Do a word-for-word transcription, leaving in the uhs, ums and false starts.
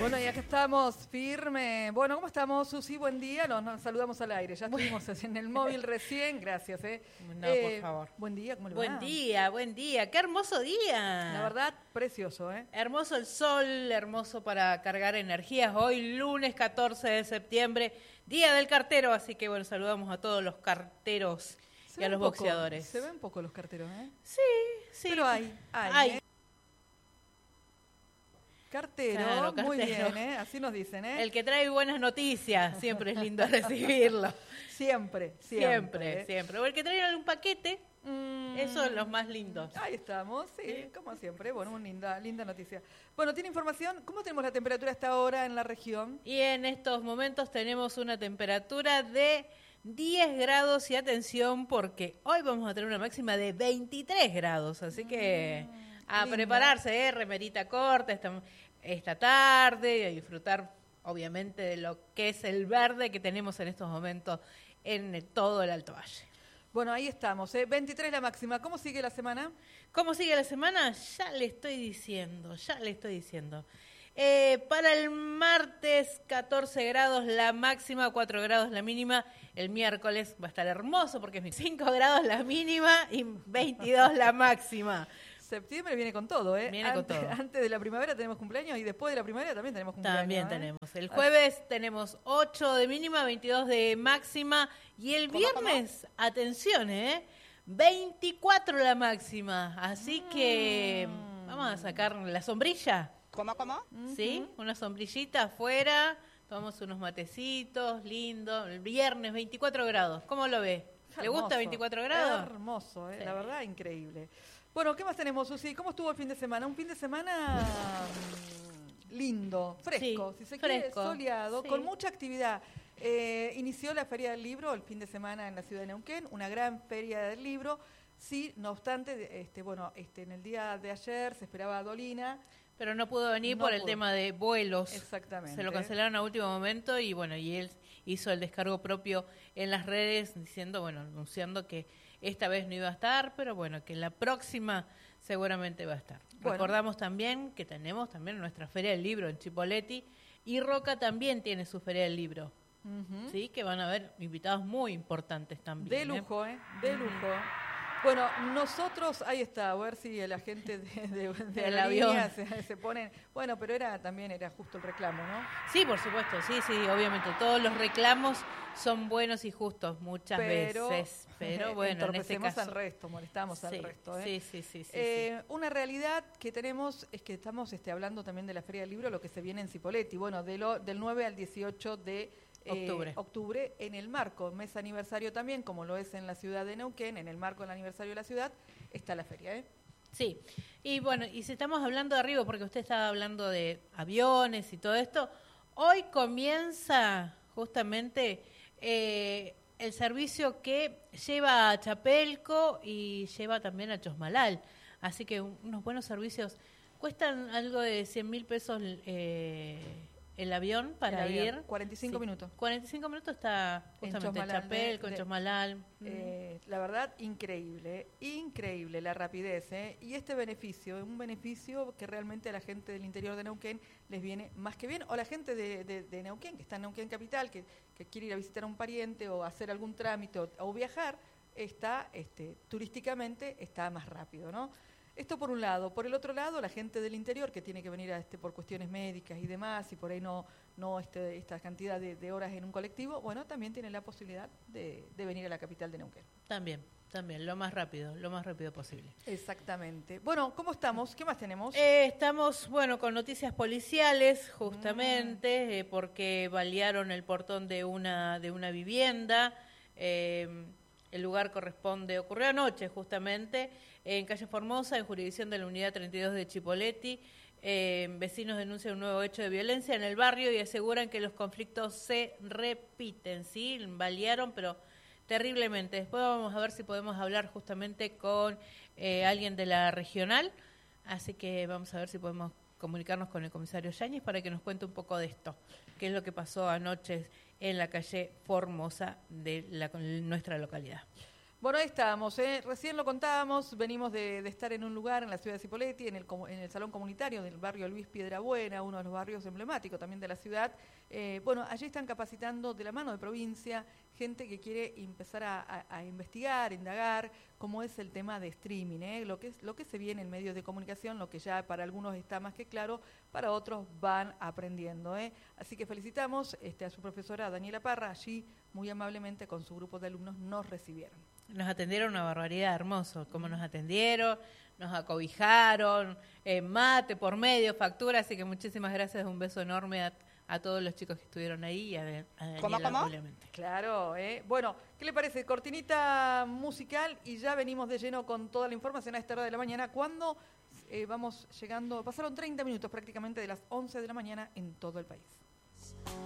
Bueno, y acá estamos, firme. Bueno, ¿cómo estamos, Susi? Buen día. Nos, nos saludamos al aire. Ya estuvimos en el móvil recién. Gracias, ¿eh? No, eh, por favor. Buen día, ¿cómo le va? Buen día, buen día. Qué hermoso día. La verdad, precioso, ¿eh? Hermoso el sol, hermoso para cargar energías. Hoy, lunes catorce de septiembre, día del cartero. Así que, bueno, saludamos a todos los carteros y a los poco, boxeadores. Se ven poco los carteros, ¿eh? Sí, sí. Pero hay, hay, hay. ¿eh? Cartero, Claro, muy cartero. bien, ¿eh? Así nos dicen, ¿eh? El que trae buenas noticias, siempre es lindo recibirlo. Siempre, siempre. Siempre, ¿eh? siempre. O el que trae algún paquete, Mm, esos son los más lindos. Ahí estamos, sí, Sí. como siempre. Bueno, una linda, linda noticia. Bueno, ¿tiene información? ¿Cómo tenemos la temperatura hasta ahora en la región? Y en estos momentos tenemos una temperatura de diez grados y atención porque hoy vamos a tener una máxima de veintitrés grados, así que a linda. prepararse, ¿eh? Remerita corta esta, esta tarde y a disfrutar obviamente de lo que es el verde que tenemos en estos momentos en el- todo el Alto Valle. Bueno, ahí estamos, ¿eh? veintitrés la máxima. ¿Cómo sigue la semana? ¿Cómo sigue la semana? Ya le estoy diciendo, ya le estoy diciendo. Eh, para el martes, catorce grados la máxima, cuatro grados la mínima. El miércoles va a estar hermoso porque es cinco grados la mínima y veintidós la máxima. Septiembre viene con todo, ¿eh? Viene con antes, todo. Antes de la primavera tenemos cumpleaños y después de la primavera también tenemos cumpleaños. También ¿eh? tenemos. El jueves tenemos ocho de mínima, veintidós de máxima. Y el ¿Cómo, viernes, atención, ¿eh? veinticuatro la máxima. Así que Mm. vamos a sacar la sombrilla. ¿Cómo, cómo? ¿Sí? Una sombrillita afuera, tomamos unos matecitos, lindo. El viernes, veinticuatro grados. ¿Cómo lo ve? ¿Le Hermoso, gusta veinticuatro grados? Hermoso, ¿eh? Sí. La verdad, increíble. Bueno, ¿qué más tenemos, Susi? ¿Cómo estuvo el fin de semana? Un fin de semana mm, lindo, fresco, Sí, si se quiere, fresco, soleado, sí. con mucha actividad. Eh, inició la Feria del Libro el fin de semana en la ciudad de Neuquén, una gran feria del libro. Sí, no obstante, de- este, bueno, este, en el día de ayer se esperaba a Dolina. Pero no pudo venir No por el pudo. tema de vuelos. Exactamente. Se lo cancelaron a último momento y bueno, y él hizo el descargo propio en las redes diciendo, bueno, anunciando que esta vez no iba a estar, pero bueno, que la próxima seguramente va a estar. Bueno. Recordamos también que tenemos también nuestra Feria del Libro en Chipoleti y Roca también tiene su Feria del Libro, Ujú. ¿sí? Que van a haber invitados muy importantes también. De ¿eh? lujo, ¿eh? De lujo. Bueno, nosotros, ahí está, a ver si la gente de, de, de Del aerolínea avión. se, se ponen... Bueno, pero era también era justo el reclamo, ¿no? Sí, por supuesto, sí, sí, obviamente. Todos los reclamos son buenos y justos muchas Pero, veces. Pero bueno, en este entorpecemos caso. al resto, molestamos sí, al resto. ¿eh? Sí, sí, sí. sí, Eh, Una realidad que tenemos es que estamos este, hablando también de la Feria del Libro, lo que se viene en Cipolletti, bueno, de lo, del nueve al dieciocho de eh, Octubre. octubre, en el marco, mes aniversario también, como lo es en la ciudad de Neuquén, en el marco del aniversario de la ciudad, está la feria, ¿eh? sí. Sí. Y bueno, y si estamos hablando de arriba, porque usted estaba hablando de aviones y todo esto, hoy comienza justamente eh, el servicio que lleva a Chapelco y lleva también a Chosmalal. Así que un- unos buenos servicios. Cuestan algo de cien mil pesos eh, el avión para El avión, ir. cuarenta y cinco Sí. minutos. cuarenta y cinco minutos está En justamente en Chosmalal, Chapelco, de- en de- Chosmalal. Eh, la verdad, increíble, ¿eh? Increíble la rapidez, ¿eh? Y este beneficio, un beneficio que realmente a la gente del interior de Neuquén les viene más que bien, o la gente de, de- de Neuquén, que está en Neuquén Capital, que, que quiere ir a visitar a un pariente o hacer algún trámite o, o viajar, está, este, turísticamente, está más rápido, ¿no? Esto por un lado. Por el otro lado, la gente del interior que tiene que venir a este por cuestiones médicas y demás, y por ahí no, no este, esta cantidad de, de horas en un colectivo, bueno, también tiene la posibilidad de, de venir a la capital de Neuquén. También, también, lo más rápido, lo más rápido posible. Exactamente. Bueno, ¿cómo estamos? ¿Qué más tenemos? Eh, estamos, bueno, con noticias policiales, justamente, eh, porque balearon el portón de una de una vivienda. Eh, el lugar corresponde, ocurrió anoche, justamente, en calle Formosa, en jurisdicción de la unidad treinta y dos de Chipoleti. Eh, vecinos denuncian un nuevo hecho de violencia en el barrio y aseguran que los conflictos se repiten, ¿sí? Balearon, pero terriblemente. Después vamos a ver si podemos hablar justamente con eh, alguien de la regional, así que vamos a ver si podemos comunicarnos con el comisario Yáñez para que nos cuente un poco de esto, qué es lo que pasó anoche en la calle Formosa de la, nuestra localidad. Bueno, ahí estamos, ¿eh? Recién lo contábamos, venimos de, de estar en un lugar en la ciudad de Cipolletti, en el, en el salón comunitario del barrio Luis Piedrabuena, uno de los barrios emblemáticos también de la ciudad. Eh, bueno, allí están capacitando de la mano de provincia gente que quiere empezar a, a, a investigar, indagar cómo es el tema de streaming, ¿eh? lo, que es, lo que se viene en medios de comunicación, lo que ya para algunos está más que claro, para otros van aprendiendo. ¿eh? Así que felicitamos este, a su profesora Daniela Parra, allí muy amablemente con su grupo de alumnos nos recibieron. Nos atendieron una barbaridad, hermoso, como nos atendieron, nos acobijaron, eh, mate por medio, factura, así que muchísimas gracias, un beso enorme a, a todos los chicos que estuvieron ahí y a, a Daniela, ¿Cómo, cómo? obviamente. Claro, ¿eh? Bueno, ¿qué le parece? Cortinita musical y ya venimos de lleno con toda la información a esta hora de la mañana, cuando eh, vamos llegando, pasaron treinta minutos prácticamente de las once de la mañana en todo el país.